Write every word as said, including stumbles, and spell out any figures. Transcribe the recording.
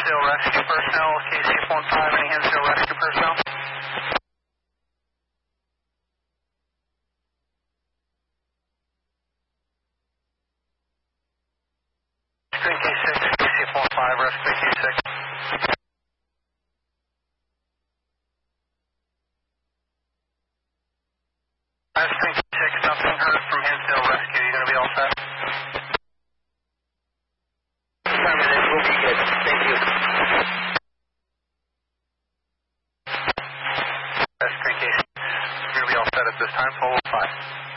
Hinsdale Rescue personnel, K C F one five, any Hinsdale Rescue personnel? Screen K six, K C F one five, rescue K six. I'm Screen K six, nothing heard from Hinsdale Rescue. You going to be all set? Affirmative, we'll be good. Thank you. That's Screen K six. You're going to be all set at this time, four oh five.